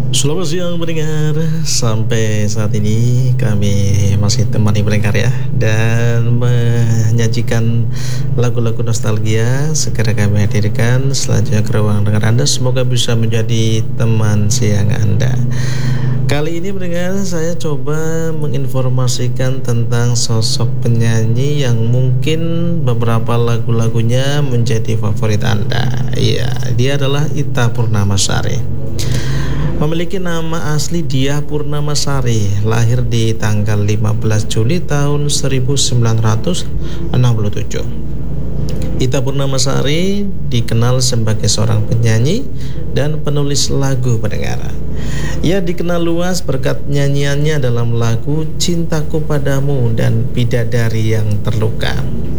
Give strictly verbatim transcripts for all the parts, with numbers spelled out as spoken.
Selamat siang pendengar. Sampai saat ini kami masih temani pendengar ya, dan menyajikan lagu-lagu nostalgia segera kami hadirkan selanjutnya ke ruang dengar Anda. Semoga bisa menjadi teman siang Anda. Kali ini pendengar, saya coba menginformasikan tentang sosok penyanyi yang mungkin beberapa lagu-lagunya menjadi favorit Anda. Iya, dia adalah Ita Purnamasari. Memiliki nama asli Diah Purnamasari, lahir di tanggal lima belas Juli tahun seribu sembilan ratus enam puluh tujuh. Ita Purnamasari dikenal sebagai seorang penyanyi dan penulis lagu pendengar. Ia dikenal luas berkat nyanyiannya dalam lagu Cintaku Padamu dan Bidadari Yang Terluka.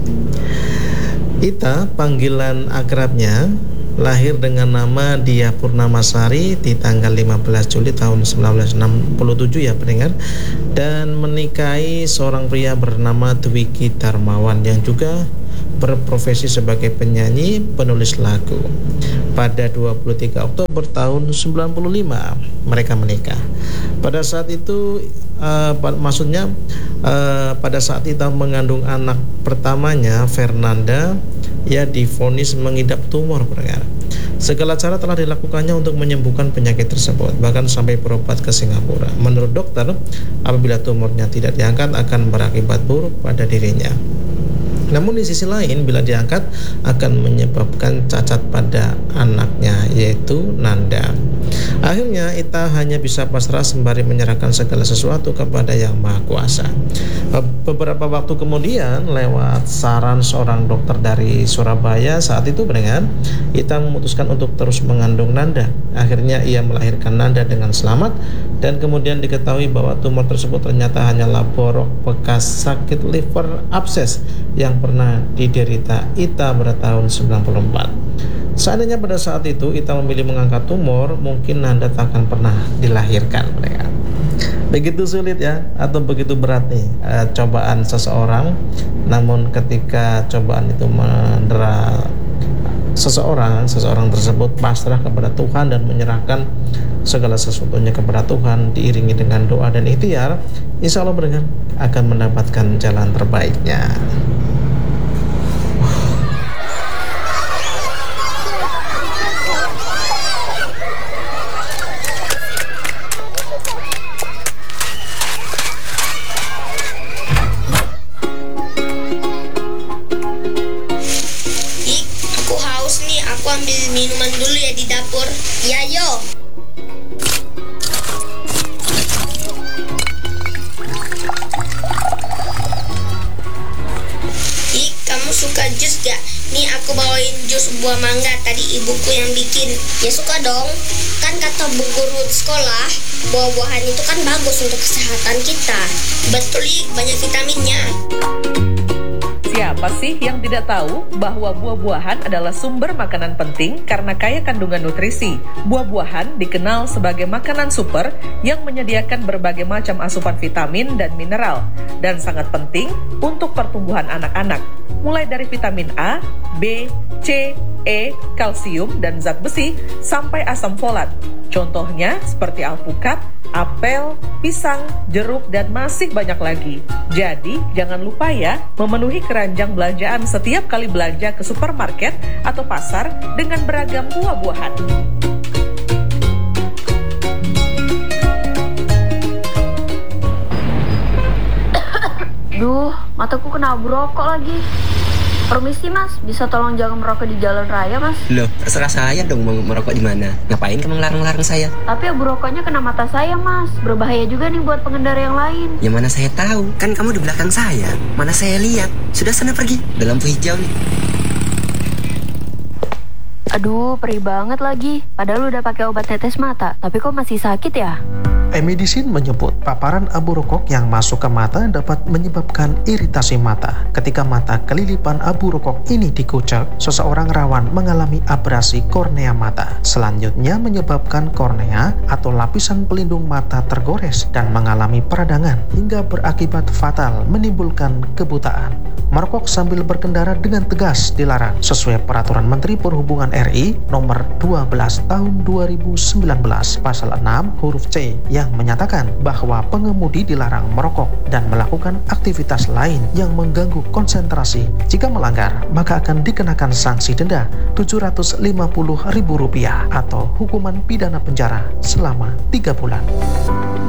Ita, panggilan akrabnya, lahir dengan nama Diah Purnamasari di tanggal lima belas Juli tahun seribu sembilan ratus enam puluh tujuh ya pendengar, dan menikahi seorang pria bernama Dwiki Darmawan yang juga berprofesi sebagai penyanyi penulis lagu. Pada dua puluh tiga Oktober tahun sembilan puluh lima mereka menikah. Pada saat itu uh, maksudnya uh, pada saat Ita mengandung anak pertamanya, Fernanda, ia divonis mengidap tumor pendengar. Segala cara telah dilakukannya untuk menyembuhkan penyakit tersebut, bahkan sampai berobat ke Singapura. Menurut dokter, apabila tumornya tidak diangkat akan berakibat buruk pada dirinya. Namun di sisi lain, bila diangkat akan menyebabkan cacat pada anaknya, yaitu Nanda. Akhirnya Ita hanya bisa pasrah sembari menyerahkan segala sesuatu kepada Yang Maha Kuasa. Beberapa waktu kemudian, lewat saran seorang dokter dari Surabaya saat itu pendengar, Ita memutuskan untuk terus mengandung Nanda. Akhirnya ia melahirkan Nanda dengan selamat, dan kemudian diketahui bahwa tumor tersebut ternyata hanyalah borok bekas sakit liver abses yang pernah diderita Ita pada tahun sembilan puluh empat. Seandainya pada saat itu Ita memilih mengangkat tumor, mungkin Nanda tak akan pernah dilahirkan mereka. Begitu sulit ya, atau begitu berat nih eh, cobaan seseorang. Namun ketika cobaan itu mendera seseorang, seseorang tersebut pasrah kepada Tuhan dan menyerahkan segala sesuatunya kepada Tuhan, diiringi dengan doa dan ikhtiar, insya Allah benar akan mendapatkan jalan terbaiknya. Minuman dulu ya di dapur. Ya yo. Ih, kamu suka jus gak? Nih aku bawain jus buah mangga, tadi ibuku yang bikin. Ya suka dong. Kan kata bu guru sekolah, buah-buahan itu kan bagus untuk kesehatan kita. Betul, ih, banyak vitaminnya. Siapa sih yang tidak tahu bahwa buah-buahan adalah sumber makanan penting karena kaya kandungan nutrisi. Buah-buahan dikenal sebagai makanan super yang menyediakan berbagai macam asupan vitamin dan mineral, dan sangat penting untuk pertumbuhan anak-anak. Mulai dari vitamin A, B, C, E, kalsium, dan zat besi, sampai asam folat. Contohnya seperti alpukat, apel, pisang, jeruk, dan masih banyak lagi. Jadi, jangan lupa ya, memenuhi keranjang belanjaan setiap kali belanja ke supermarket atau pasar dengan beragam buah-buahan. Duh, mataku kena abu rokok lagi. Permisi mas, bisa tolong jangan merokok di jalan raya mas? Loh, terserah saya dong mau merokok di mana. Ngapain kamu ngelarang-larang saya? Tapi abu rokoknya kena mata saya mas. Berbahaya juga nih buat pengendara yang lain. Ya mana saya tahu, kan kamu di belakang saya. Mana saya lihat. Sudah sana pergi, ada lampu hijau nih. Aduh, perih banget lagi. Padahal udah pakai obat tetes mata, tapi kok masih sakit ya? E-Medicine menyebut paparan abu rokok yang masuk ke mata dapat menyebabkan iritasi mata. Ketika mata kelilipan abu rokok ini dikucek, seseorang rawan mengalami abrasi kornea mata. Selanjutnya menyebabkan kornea atau lapisan pelindung mata tergores dan mengalami peradangan hingga berakibat fatal menimbulkan kebutaan. Merokok sambil berkendara dengan tegas dilarang sesuai peraturan Menteri Perhubungan R I nomor dua belas tahun dua ribu sembilan belas pasal enam huruf C yang menyatakan bahwa pengemudi dilarang merokok dan melakukan aktivitas lain yang mengganggu konsentrasi. Jika melanggar, maka akan dikenakan sanksi denda tujuh ratus lima puluh ribu rupiah atau hukuman pidana penjara selama tiga bulan.